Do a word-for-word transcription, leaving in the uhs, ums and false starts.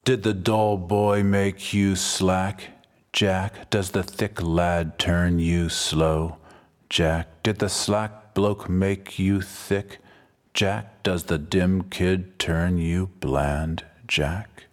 Did the dull boy make you slack, Jack? Does the thick lad turn you slow, Jack? Did the slack bloke make you thick, Jack? Does the dim kid turn you bland, Jack?